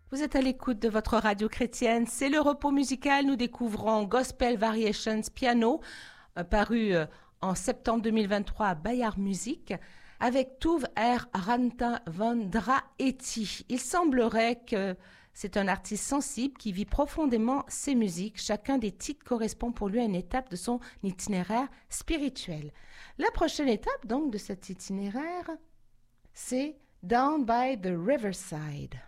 Vous êtes à l'écoute de votre radio chrétienne, c'est le repos musical. Nous découvrons Gospel Variations Piano, paru en septembre 2023 à Bayard Music, avec Tuve R. Ranta van Draeti. Il semblerait que c'est un artiste sensible qui vit profondément ses musiques. Chacun des titres correspond pour lui à une étape de son itinéraire spirituel. La prochaine étape donc de cet itinéraire, c'est Down by the Riverside.